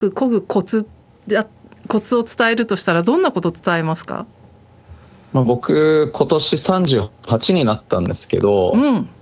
漕ぐコツを伝えるとしたらどんなことを伝えますか？ 僕今年38になったんですけど、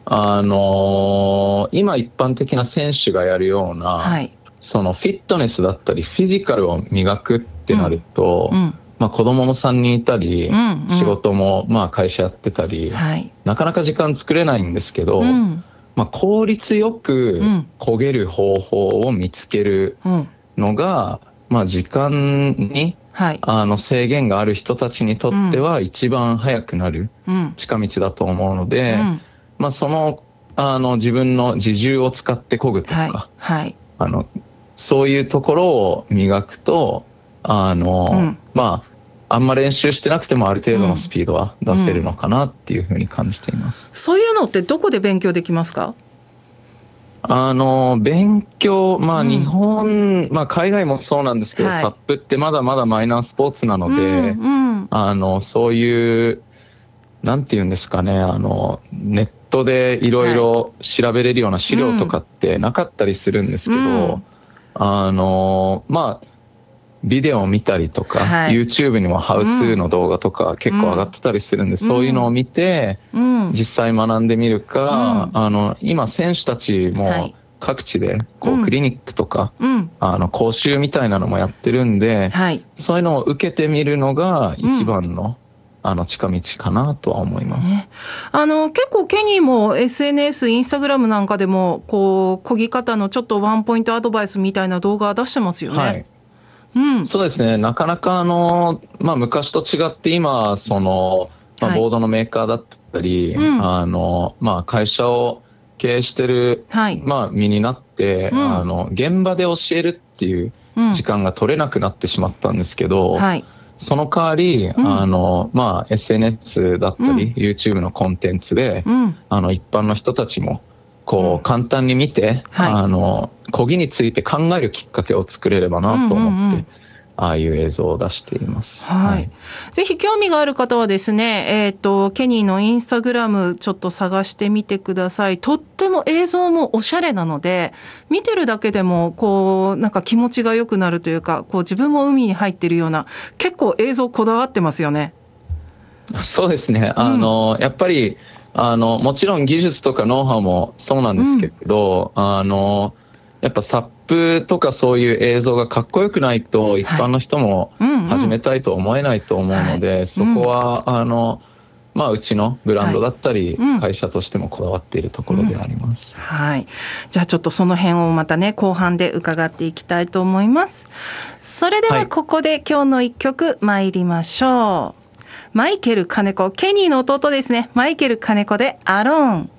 今一般的な選手がやるような、そのフィットネスだったりフィジカルを磨くってなると、子供も3人いたり、仕事も会社やってたり、なかなか時間作れないんですけど、効率よく漕げる方法を見つけるのが、時間に制限がある人たちにとっては一番速くなる近道だと思うので、その自分の自重を使って漕ぐとか、そういうところを磨くとあんま練習してなくてもある程度のスピードは出せるのかなっていうふうに感じています。 そういうのってどこで勉強できますか？ 勉強、日本、海外もそうなんですけど、サップってまだまだマイナースポーツなので、そういうなんていうんですかね、ネットでいろいろ調べれるような資料とかってなかったりするんですけど、ビデオを見たりとか、YouTube にもハウツーの動画とか結構上がってたりするんで、そういうのを見て、実際学んでみるか、今選手たちも各地でクリニックとか、講習みたいなのもやってるんで、そういうのを受けてみるのが一番の、近道かなとは思います。 結構ケニーも SNS、インスタグラムなんかでも漕ぎ方のちょっとワンポイントアドバイスみたいな動画出してますよね。 そうですね。なかなか昔と違って今ボードのメーカーだったり、会社を経営してる、身になって、現場で教えるっていう時間が取れなくなってしまったんですけど、その代わり、SNS だったり、YouTube のコンテンツで、一般の人たちも簡単に見て、漕ぎについて考えるきっかけを作れればなと思って、ああいう映像を出しています。 ぜひ興味がある方はですね、ケニーのインスタグラムちょっと探してみてください。とっても映像もおしゃれなので、見てるだけでもなんか気持ちが良くなるというか、自分も海に入ってるような、結構映像こだわってますよね。 そうですね。やっぱりもちろん技術とかノウハウもそうなんですけど、やっぱサップとかそういう映像がかっこよくないと一般の人も始めたいと思えないと思うので、そこはうちのブランドだったり、会社としてもこだわっているところであります。 じゃあちょっとその辺をまたね、後半で伺っていきたいと思います。それではここで今日の一曲参りましょう。マイケル金子、ケニーの弟ですね。マイケル金子でアローン。